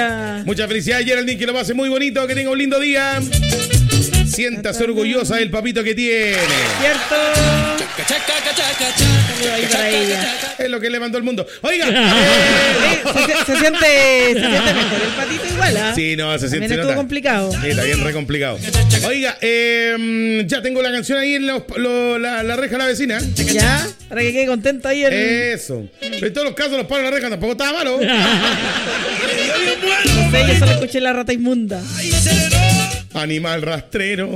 día. Muchas felicidades, Geraldine, que lo pase muy bonito, que tenga un lindo día. Siéntase orgullosa del papito que tiene. ¿Cierto? Ahí para ella. Es lo que le mandó el mundo. Oiga. Se siente mejor el patito igual, ¿ah? Sí, no, se siente. También estuvo complicado. Sí, está bien re complicado. Oiga, ya tengo la canción ahí en la reja de la vecina. ¿Ya? Para que quede contento ahí el... Eso. Pero en todos los casos los palos de la reja tampoco estaba malo. No sé, yo solo escuché la rata inmunda. Animal rastrero.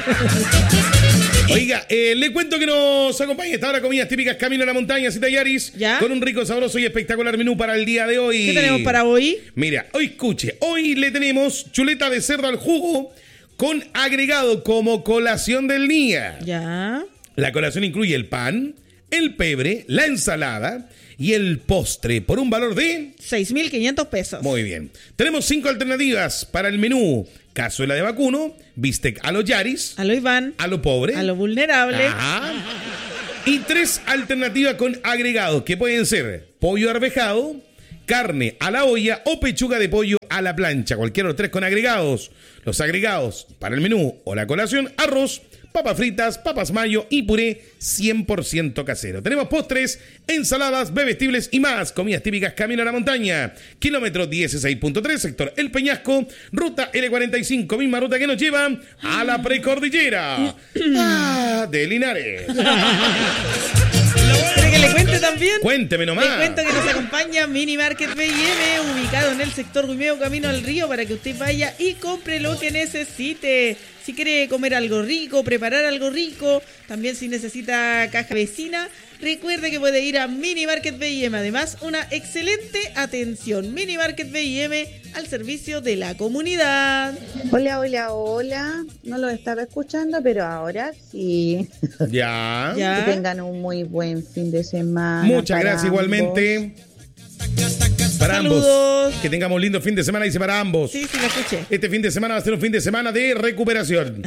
Oiga, le cuento que nos acompaña esta hora comidas típicas Camino a la Montaña, Cita Yaris, con un rico, sabroso y espectacular menú para el día de hoy. ¿Qué tenemos para hoy? Mira, hoy escuche, hoy le tenemos chuleta de cerdo al jugo con agregado como colación del día. Ya. La colación incluye el pan, el pebre, la ensalada y el postre por un valor de 6.500 pesos. Muy bien. Tenemos 5 alternativas para el menú. Cazuela de vacuno, bistec a lo Yaris, a lo Iván, a lo pobre, a lo vulnerable. Ajá. Y 3 alternativas con agregados que pueden ser pollo arvejado, carne a la olla o pechuga de pollo a la plancha. Cualquiera de los 3 con agregados. Los agregados para el menú o la colación: arroz, papas fritas, papas mayo y puré 100% casero. Tenemos postres, ensaladas, bebestibles y más. Comidas típicas Camino a la Montaña. Kilómetro 16.3, sector El Peñasco. Ruta L45, misma ruta que nos lleva a la precordillera de Linares. ¿Quiere que le cuente también? Cuénteme nomás. Le cuento que nos acompaña Mini Market B&M, ubicado en el sector Guimeo, camino al río, para que usted vaya y compre lo que necesite. Si quiere comer algo rico, preparar algo rico, también si necesita caja vecina, recuerde que puede ir a Mini Market B&M. Además, una excelente atención. Mini Market B&M al servicio de la comunidad. Hola, hola, hola. No lo estaba escuchando, pero ahora sí. Ya. Que tengan un muy buen fin de semana. Muchas gracias igualmente. Para Saludos. ambos. Que tengamos lindo fin de semana, dice para ambos. Sí, lo escuché. Este fin de semana va a ser un fin de semana de recuperación.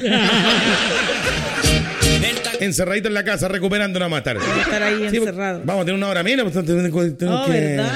Encerradito en la casa, recuperando una matar. Vamos a estar ahí encerrado. Vamos a tener una hora menos. No, ¿verdad?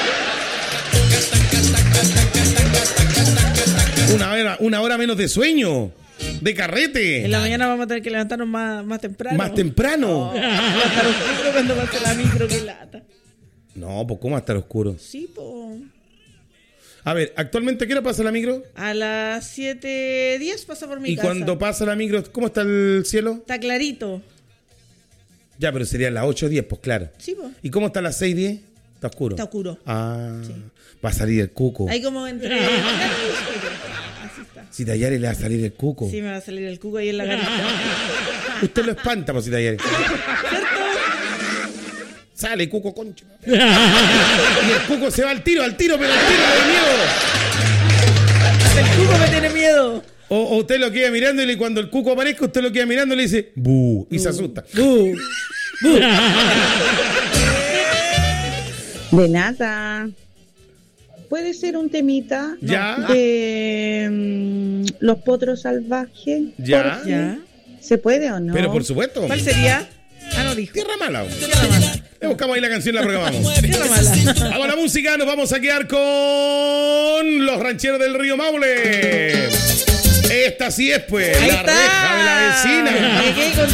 Una hora menos de sueño. De carrete. En la mañana vamos a tener que levantarnos más temprano. ¿Más temprano? Va a estar oscuro cuando pase la micro, que lata. No, pues ¿cómo va a estar oscuro? Sí, pues. A ver, ¿actualmente qué hora pasa la micro? A las 7:10 pasa por mi casa. ¿Y cuando pasa la micro, cómo está el cielo? Está clarito. Ya, pero serían las 8:10, pues claro. Sí, pues. ¿Y cómo está las 6:10? Está oscuro. Está oscuro. Ah, sí. Va a salir el cuco. Ahí como entre... Así está. Si Tallari le va a salir el cuco. Sí, me va a salir el cuco ahí en la carita. Usted lo espanta, pues, si Tallari. ¿Cierto? Sale, cuco, concha. Y el cuco se va al tiro, pero al tiro de miedo. Hasta el cuco me tiene miedo. O usted lo queda mirando y cuando el cuco aparezca, usted lo queda mirando y le dice ¡bu! Y se asusta. ¡Bu! ¡Bu! De nada. Puede ser un temita ya de los potros salvajes. Ya. Ya. ¿Se puede o no? Pero por supuesto. ¿Cuál sería? Ah, no dijo. Tierra Mala. Tierra Mala. Le buscamos ahí la canción y la programamos. Tierra Mala. Vamos a la música, nos vamos a quedar con los rancheros del Río Maule. Esta sí es, pues, ahí la está. reja de la vecina. Me quedé con